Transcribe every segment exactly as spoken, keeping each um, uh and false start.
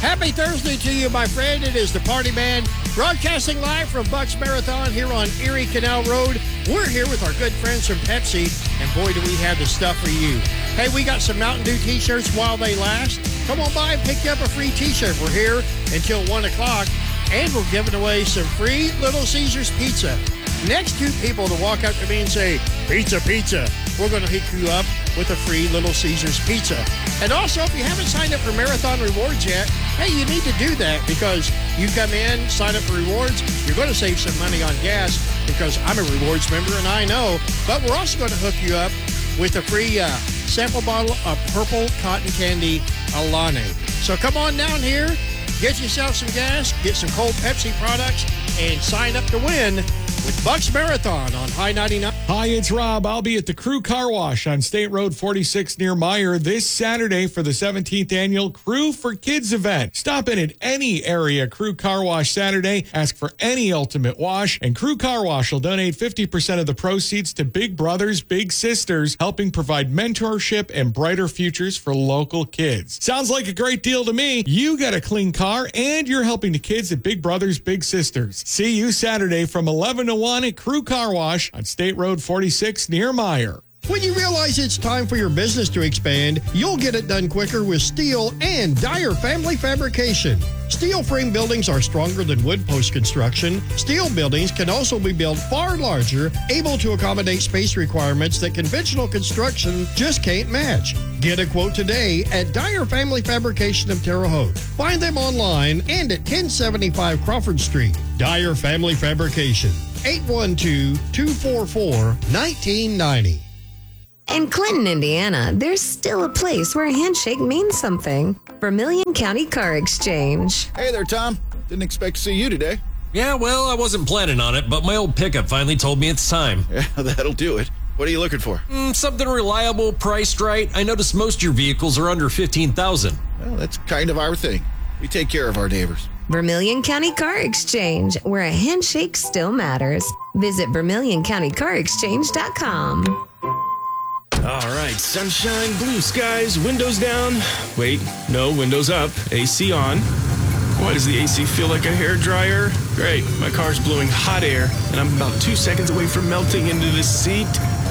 Happy Thursday to you, my friend. It is the Party Man broadcasting live from Bucks Marathon here on Erie Canal Road. We're here with our good friends from Pepsi, and boy, do we have the stuff for you. Hey, we got some Mountain Dew t-shirts while they last. Come on by and pick you up a free t-shirt. We're here until one o'clock, and we're giving away some free Little Caesars pizza. Next two people to walk up to me and say, pizza, pizza, we're going to hook you up with a free Little Caesars pizza. And also, if you haven't signed up for Marathon Rewards yet, hey, you need to do that because you come in, sign up for rewards, you're going to save some money on gas because I'm a rewards member and I know. But we're also going to hook you up with a free uh, sample bottle of purple cotton candy Alani. So come on down here, get yourself some gas, get some cold Pepsi products, and sign up to win with Bucks Marathon on High ninety-nine. Hi, it's Rob. I'll be at the Crew Car Wash on State Road forty-six near Meyer this Saturday for the seventeenth annual Crew for Kids event. Stop in at any area Crew Car Wash Saturday, ask for any Ultimate Wash, and Crew Car Wash will donate fifty percent of the proceeds to Big Brothers Big Sisters, helping provide mentorship and brighter futures for local kids. Sounds like a great deal to me. You got a clean car and you're helping the kids at Big Brothers Big Sisters. See you Saturday from eleven to one at Crew Car Wash on State Road forty-six near Meyer. When you realize it's time for your business to expand, you'll get it done quicker with steel and Dyer Family Fabrication. Steel frame buildings are stronger than wood post construction. Steel buildings can also be built far larger, able to accommodate space requirements that conventional construction just can't match. Get a quote today at Dyer Family Fabrication of Terre Haute. Find them online and at ten seventy-five Crawford Street. Dyer Family Fabrication, eight one two, two four four, one nine nine zero. In Clinton, Indiana, there's still a place where a handshake means something. Vermilion County Car Exchange. Hey there, Tom. Didn't expect to see you today. Yeah, well, I wasn't planning on it, but my old pickup finally told me it's time. Yeah, that'll do it. What are you looking for? Mm, something reliable, priced right. I noticed most of your vehicles are under fifteen thousand dollars. Well, that's kind of our thing. We take care of our neighbors. Vermilion County Car Exchange, where a handshake still matters. Visit vermilion county car exchange dot com. All right, sunshine, blue skies, windows down. Wait, no, windows up, A C on. Why does the A C feel like a hairdryer? Great, my car's blowing hot air, and I'm about two seconds away from melting into this seat.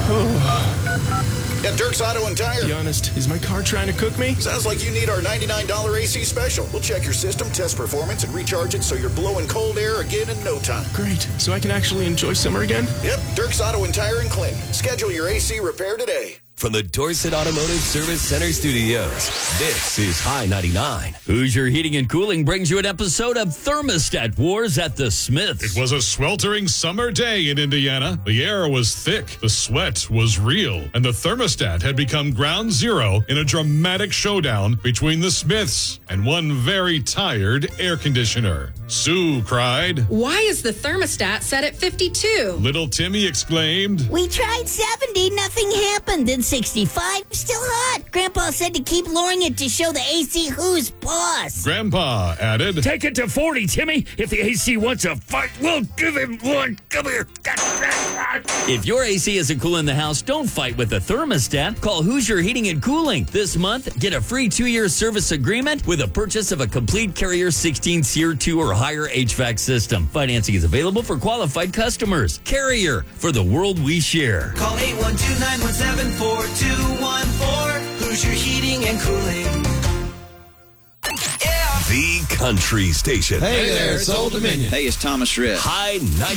Oh. At Dirk's Auto and Tire. Be honest, is my car trying to cook me? Sounds like you need our ninety-nine dollars A C special. We'll check your system, test performance, and recharge it so you're blowing cold air again in no time. Great, so I can actually enjoy summer again? Yep, Dirk's Auto and Tire in Clinton. Schedule your A C repair today. From the Dorset Automotive Service Center studios, this is High ninety-nine. Hoosier Heating and Cooling brings you an episode of Thermostat Wars at the Smiths. It was a sweltering summer day in Indiana. The air was thick, the sweat was real, and the thermostat had become ground zero in a dramatic showdown between the Smiths and one very tired air conditioner. Sue cried, "Why is the thermostat set at fifty-two? Little Timmy exclaimed, "We tried seventy, nothing happened. Then sixty-five, still hot. Grandpa said to keep lowering it to show the A C who's boss." Grandpa added, "Take it to forty, Timmy. If the A C wants a fight, we'll give him one. Come here." If your A C isn't cooling the house, don't fight with the thermostat. Call Hoosier Heating and Cooling. This month, get a free two-year service agreement with a purchase of a complete Carrier sixteen SEER two or higher H V A C system. Financing is available for qualified customers. Carrier, for the world we share. Call eight one two, nine one seven, four two one four. Hoosier Heating and Cooling. The Country Station. Hey there, it's Old Dominion. Hey, it's Thomas Rhett. High ninety-nine.